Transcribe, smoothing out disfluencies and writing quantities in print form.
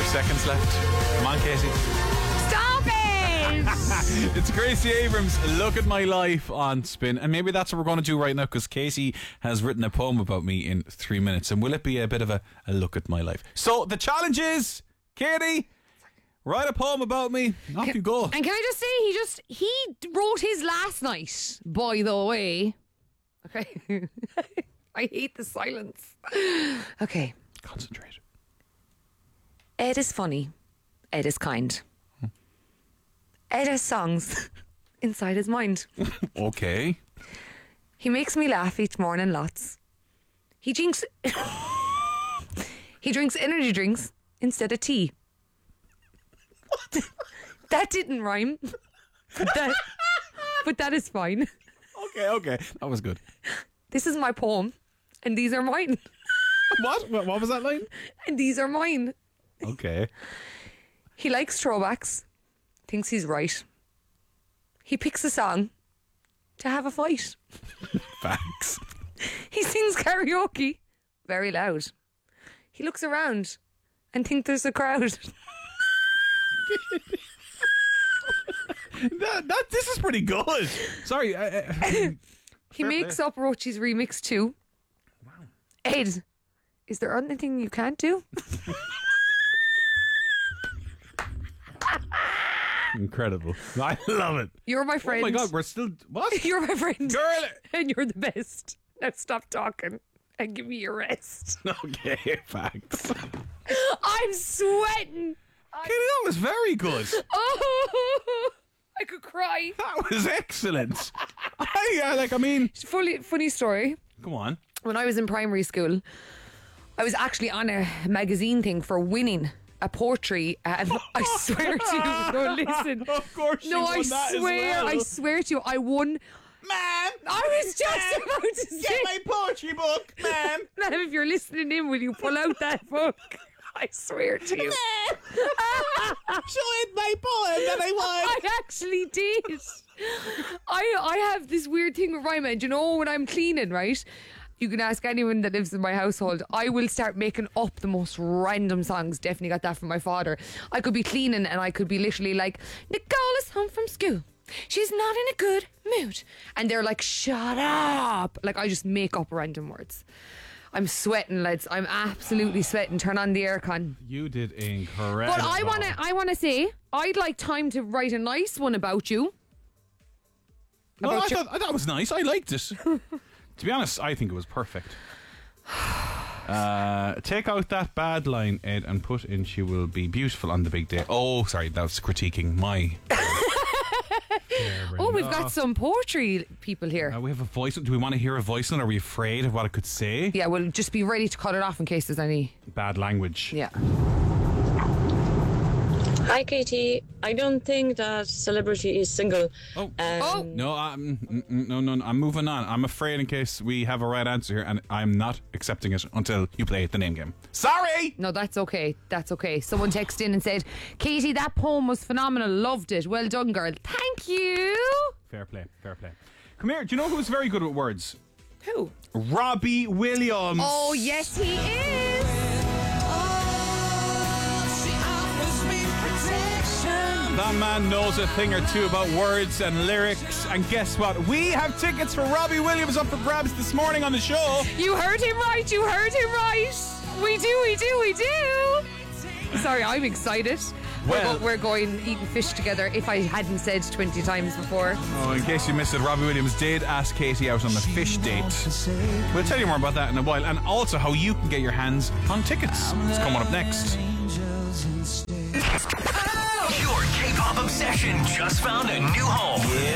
seconds left. Come on, Katie. Stop it! It's Gracie Abrams, Look at My Life on Spin. And maybe that's what we're going to do right now, because Casey has written a poem about me in 3 minutes. And will it be a bit of a look at my life? So the challenge is, Katie, write a poem about me. Off you go. And can I just say, he wrote his last night, by the way. Okay. I hate the silence. Okay. Concentrate. Ed is funny. Ed is kind. Ed has songs inside his mind. Okay. He makes me laugh each morning lots. He drinks energy drinks instead of tea. What? That didn't rhyme. But that is fine. Okay. That was good. This is my poem, and these are mine. What was that line? And these are mine. Okay. He likes throwbacks, thinks he's right. He picks a song to have a fight. Thanks. He sings karaoke very loud. He looks around and thinks there's a crowd. This is pretty good. Sorry. He makes up Rochi's remix too. Wow. Ed, is there anything you can't do? Incredible. I love it. You're my friend. Oh my God, we're still... What? You're my friend. Girl. And you're the best. Now stop talking and give me your rest. Okay, thanks. I'm sweating. Katie, that was very good. Oh, I could cry. That was excellent. Funny story. Come on. When I was in primary school, I was actually on a magazine thing for winning a poetry, and I swear to you, no, listen. Of course you No, won I that as swear, well. I swear to you, I won. Ma'am! I was just about to say, Get my poetry book, ma'am! ma'am, if you're listening in, will you pull out that book? I swear to you. Show it my poem that I won! I actually did. I have this weird thing with rhyme, and you know, when I'm cleaning, right? You can ask anyone that lives in my household. I will start making up the most random songs. Definitely got that from my father. I could be cleaning and I could be literally like, Nicole is home from school. She's not in a good mood. And they're like, shut up. Like, I just make up random words. I'm sweating, lads. I'm absolutely sweating. Turn on the aircon. You did incredible. But I wanna say, I'd like time to write a nice one about you. No, I thought that was nice. I liked it. To be honest, I think it was perfect. Take out that bad line, Ed, and put in "She will be beautiful on the big day." Oh, sorry, that was critiquing my. Oh, we've got some poetry people here. We have a voice. Do we want to hear a voice note? Are we afraid of what it could say? Yeah, we'll just be ready to cut it off in case there's any bad language. Yeah. Hi, Katie. I don't think that celebrity is single. No, no, I'm moving on. I'm afraid in case we have a right answer here, and I'm not accepting it until you play the name game. Sorry! No, that's okay. That's okay. Someone texted in and said, Katie, that poem was phenomenal. Loved it. Well done, girl. Thank you. Fair play. Come here. Do you know who's very good with words? Who? Robbie Williams. Oh, yes, he is. That man knows a thing or two about words and lyrics. And guess what? We have tickets for Robbie Williams up for grabs this morning on the show. You heard him right. We do. Sorry, I'm excited. Well, we're going eating fish together, if I hadn't said 20 times before. Oh, in case you missed it, Robbie Williams did ask Katie out on the fish date. We'll tell you more about that in a while, and also how you can get your hands on tickets. It's coming up next. Your K-pop obsession just found a new home.